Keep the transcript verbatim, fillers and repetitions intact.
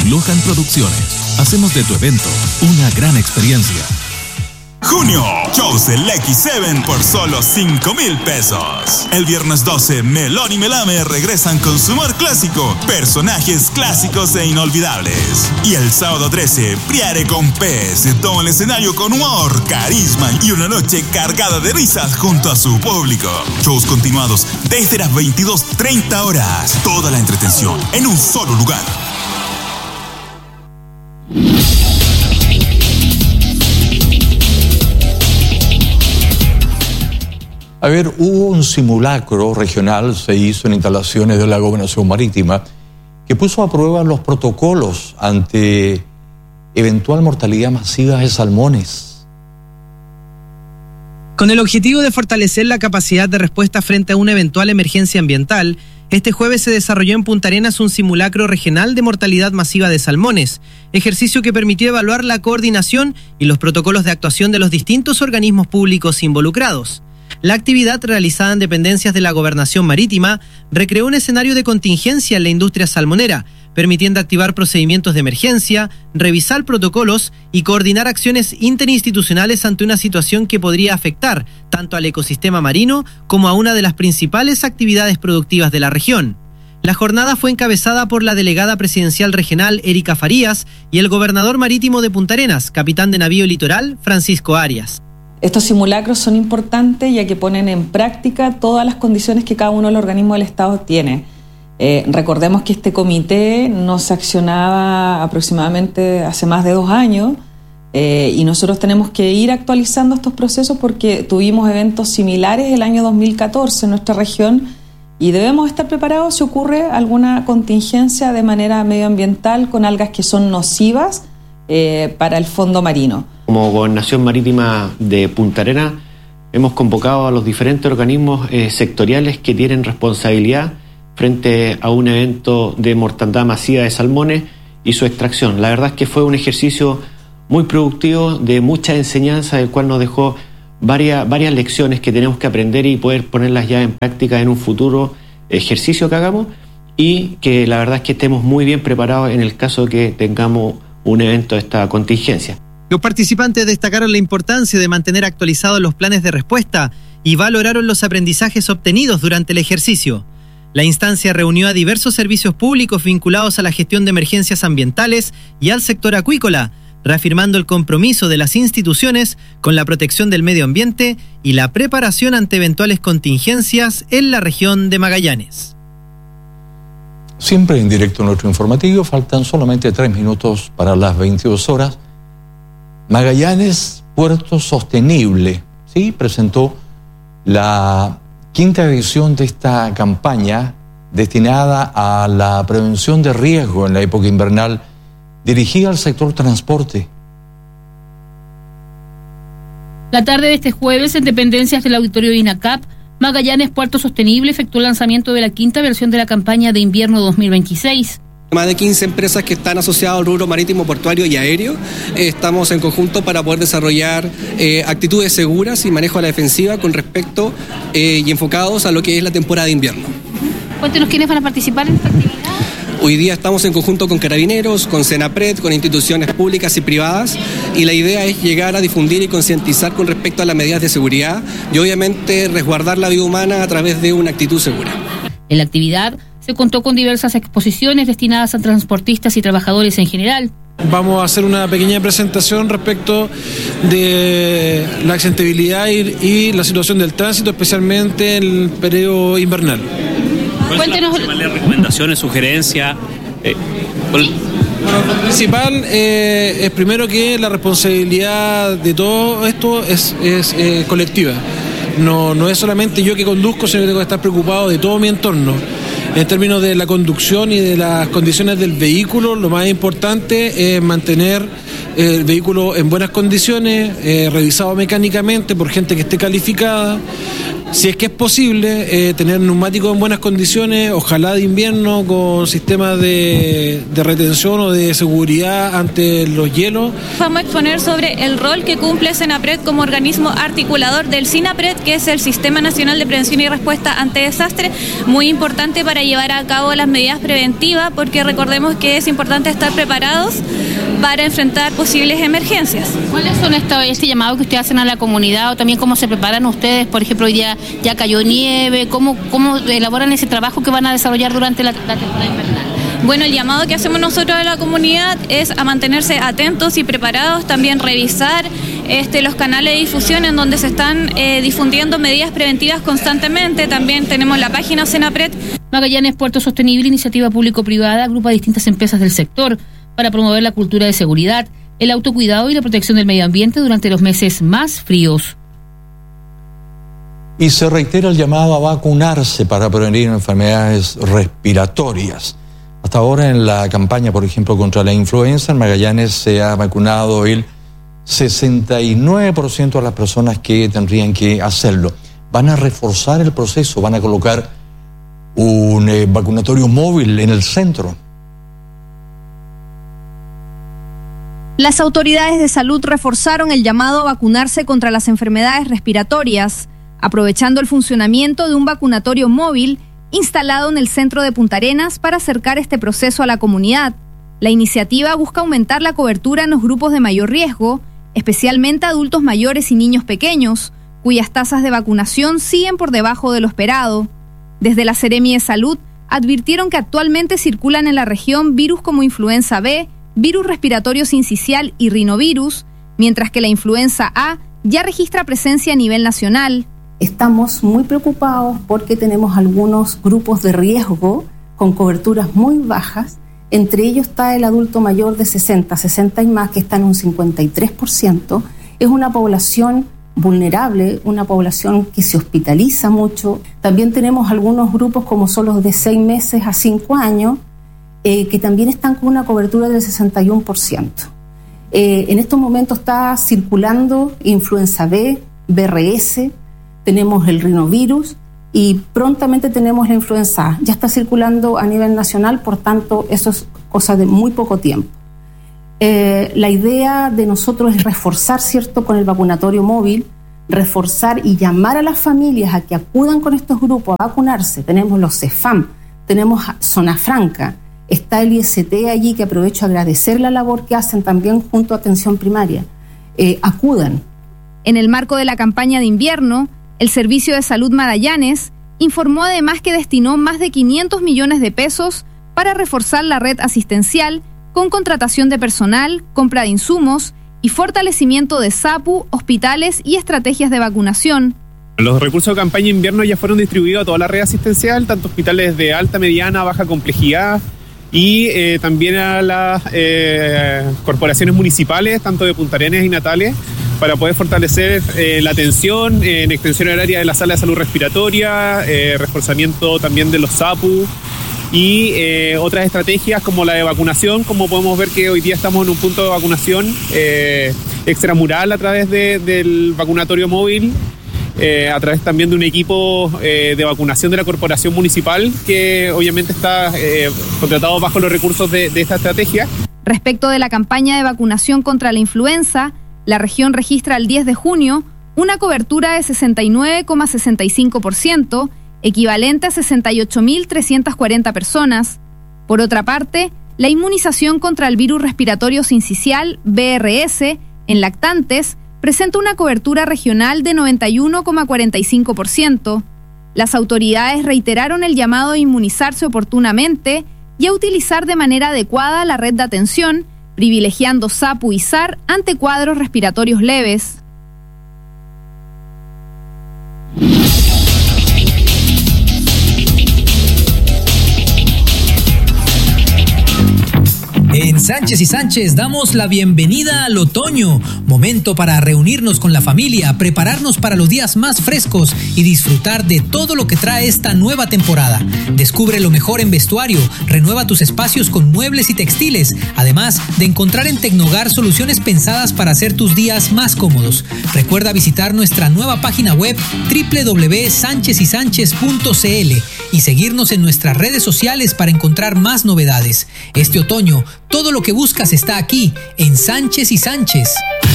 Lohan Producciones. Hacemos de tu evento una gran experiencia. Junio, shows del X siete por solo cinco mil pesos. El viernes doce, Melón y Melame regresan con su humor clásico, personajes clásicos e inolvidables. Y el sábado trece, Priare con Pez toma el escenario con humor, carisma y una noche cargada de risas junto a su público. Shows continuados desde las veintidós treinta horas. Toda la entretención en un solo lugar. A ver, hubo un simulacro regional, se hizo en instalaciones de la Gobernación Marítima, que puso a prueba los protocolos ante eventual mortalidad masiva de salmones. Con el objetivo de fortalecer la capacidad de respuesta frente a una eventual emergencia ambiental, este jueves se desarrolló en Punta Arenas un simulacro regional de mortalidad masiva de salmones, ejercicio que permitió evaluar la coordinación y los protocolos de actuación de los distintos organismos públicos involucrados. La actividad, realizada en dependencias de la Gobernación Marítima, recreó un escenario de contingencia en la industria salmonera, permitiendo activar procedimientos de emergencia, revisar protocolos y coordinar acciones interinstitucionales ante una situación que podría afectar tanto al ecosistema marino como a una de las principales actividades productivas de la región. La jornada fue encabezada por la delegada presidencial regional Erika Farías y el gobernador marítimo de Punta Arenas, capitán de navío litoral Francisco Arias. Estos simulacros son importantes ya que ponen en práctica todas las condiciones que cada uno de los organismos del Estado tiene. Eh, recordemos que este comité no se accionaba aproximadamente hace más de dos años eh, y nosotros tenemos que ir actualizando estos procesos porque tuvimos eventos similares el año dos mil catorce en nuestra región y debemos estar preparados si ocurre alguna contingencia de manera medioambiental con algas que son nocivas eh, para el fondo marino. Como Gobernación Marítima de Punta Arenas hemos convocado a los diferentes organismos eh, sectoriales que tienen responsabilidad frente a un evento de mortandad masiva de salmones y su extracción. La verdad es que fue un ejercicio muy productivo, de mucha enseñanza, el cual nos dejó varias, varias lecciones que tenemos que aprender y poder ponerlas ya en práctica en un futuro ejercicio que hagamos y que la verdad es que estemos muy bien preparados en el caso de que tengamos un evento de esta contingencia. Los participantes destacaron la importancia de mantener actualizados los planes de respuesta y valoraron los aprendizajes obtenidos durante el ejercicio. La instancia reunió a diversos servicios públicos vinculados a la gestión de emergencias ambientales y al sector acuícola, reafirmando el compromiso de las instituciones con la protección del medio ambiente y la preparación ante eventuales contingencias en la región de Magallanes. Siempre en directo nuestro informativo, faltan solamente tres minutos para las veintidós horas. Magallanes, Puerto Sostenible, ¿sí? Presentó la quinta edición de esta campaña destinada a la prevención de riesgo en la época invernal, dirigida al sector transporte. La tarde de este jueves, en dependencias del auditorio de INACAP, Magallanes Puerto Sostenible efectuó el lanzamiento de la quinta versión de la campaña de invierno dos mil veintiséis. Más de quince empresas que están asociadas al rubro marítimo, portuario y aéreo. Eh, estamos en conjunto para poder desarrollar eh, actitudes seguras y manejo a la defensiva con respecto eh, y enfocados a lo que es la temporada de invierno. Cuéntenos quiénes van a participar en esta actividad. Hoy día estamos en conjunto con Carabineros, con Senapred, con instituciones públicas y privadas y la idea es llegar a difundir y concientizar con respecto a las medidas de seguridad y obviamente resguardar la vida humana a través de una actitud segura. En la actividad se contó con diversas exposiciones destinadas a transportistas y trabajadores en general. Vamos a hacer una pequeña presentación respecto de la accesibilidad y, y la situación del tránsito, especialmente en el periodo invernal. Cuéntenos. ¿Cuáles recomendaciones, sugerencias? Eh, bueno, lo principal eh, es primero que la responsabilidad de todo esto es, es eh, colectiva. No, no es solamente yo que conduzco, sino que tengo que estar preocupado de todo mi entorno. En términos de la conducción y de las condiciones del vehículo, lo más importante es mantener el vehículo en buenas condiciones, eh, revisado mecánicamente por gente que esté calificada, Si es que es posible, eh, tener neumáticos en buenas condiciones, ojalá de invierno, con sistemas de, de retención o de seguridad ante los hielos. Vamos a exponer sobre el rol que cumple Senapred como organismo articulador del SINAPRED, que es el Sistema Nacional de Prevención y Respuesta ante Desastres, muy importante para llevar a cabo las medidas preventivas, porque recordemos que es importante estar preparados para enfrentar posibles emergencias. ¿Cuáles son estos, este llamado que ustedes hacen a la comunidad, o también cómo se preparan ustedes? Por ejemplo, hoy día ya cayó nieve, ¿cómo, cómo elaboran ese trabajo que van a desarrollar durante la, la temporada invernal? Bueno, el llamado que hacemos nosotros a la comunidad es a mantenerse atentos y preparados, también revisar este, los canales de difusión en donde se están eh, difundiendo medidas preventivas constantemente. También tenemos la página Senapred. Magallanes Puerto Sostenible, iniciativa público-privada, agrupa a distintas empresas del sector para promover la cultura de seguridad, el autocuidado y la protección del medio ambiente durante los meses más fríos. Y se reitera el llamado a vacunarse para prevenir enfermedades respiratorias. Hasta ahora en la campaña, por ejemplo, contra la influenza, en Magallanes se ha vacunado el sesenta y nueve por ciento de las personas que tendrían que hacerlo. Van a reforzar el proceso, van a colocar un eh, vacunatorio móvil en el centro. Las autoridades de salud reforzaron el llamado a vacunarse contra las enfermedades respiratorias, aprovechando el funcionamiento de un vacunatorio móvil instalado en el centro de Punta Arenas para acercar este proceso a la comunidad. La iniciativa busca aumentar la cobertura en los grupos de mayor riesgo, especialmente adultos mayores y niños pequeños, cuyas tasas de vacunación siguen por debajo de lo esperado. Desde la Seremi de Salud advirtieron que actualmente circulan en la región virus como influenza B, virus respiratorio sincicial y rinovirus, mientras que la influenza A ya registra presencia a nivel nacional. Estamos muy preocupados porque tenemos algunos grupos de riesgo con coberturas muy bajas. Entre ellos está el adulto mayor de sesenta, sesenta y más, que está en un cincuenta y tres por ciento. Es una población vulnerable, una población que se hospitaliza mucho. También tenemos algunos grupos como son los de seis meses a cinco años, eh, que también están con una cobertura del sesenta y uno por ciento. Eh, en estos momentos está circulando influenza B, B R S, tenemos el rinovirus y prontamente tenemos la influenza A. Ya está circulando a nivel nacional, por tanto, eso es cosa de muy poco tiempo. Eh, la idea de nosotros es reforzar, ¿cierto?, con el vacunatorio móvil, reforzar y llamar a las familias a que acudan con estos grupos a vacunarse. Tenemos los CEFAM, tenemos Zona Franca, está el I S T allí, que aprovecho a agradecer la labor que hacen también junto a Atención Primaria. Eh, acudan. En el marco de la campaña de invierno, el Servicio de Salud Magallanes informó además que destinó más de quinientos millones de pesos para reforzar la red asistencial con contratación de personal, compra de insumos y fortalecimiento de SAPU, hospitales y estrategias de vacunación. Los recursos de campaña invierno ya fueron distribuidos a toda la red asistencial, tanto hospitales de alta, mediana, baja complejidad y eh, también a las eh, corporaciones municipales, tanto de Punta Arenas y Natales, para poder fortalecer eh, la atención eh, en extensión horaria de la sala de salud respiratoria, eh, reforzamiento también de los SAPU y eh, otras estrategias como la de vacunación, como podemos ver que hoy día estamos en un punto de vacunación eh, extramural a través de, del vacunatorio móvil, eh, a través también de un equipo eh, de vacunación de la corporación municipal que obviamente está eh, contratado bajo los recursos de, de esta estrategia. Respecto de la campaña de vacunación contra la influenza, la región registra el diez de junio una cobertura de sesenta y nueve coma sesenta y cinco por ciento, equivalente a sesenta y ocho mil trescientas cuarenta personas. Por otra parte, la inmunización contra el virus respiratorio sincicial, B R S, en lactantes, presenta una cobertura regional de noventa y uno coma cuarenta y cinco por ciento. Las autoridades reiteraron el llamado a inmunizarse oportunamente y a utilizar de manera adecuada la red de atención, privilegiando SAPU y S A R ante cuadros respiratorios leves. En Sánchez y Sánchez damos la bienvenida al otoño, momento para reunirnos con la familia, prepararnos para los días más frescos y disfrutar de todo lo que trae esta nueva temporada. Descubre lo mejor en vestuario, renueva tus espacios con muebles y textiles, además de encontrar en Tecnogar soluciones pensadas para hacer tus días más cómodos. Recuerda visitar nuestra nueva página web doble u doble u doble u punto sánchez y sánchez punto c l y seguirnos en nuestras redes sociales para encontrar más novedades. Este otoño, todo lo que buscas está aquí, en Sánchez y Sánchez.